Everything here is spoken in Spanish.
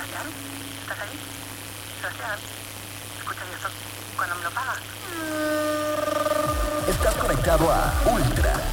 Sebastián, ¿estás ahí? Sebastián, escucha esto. ¿Cuándo me lo pagas? Estás conectado a Ultra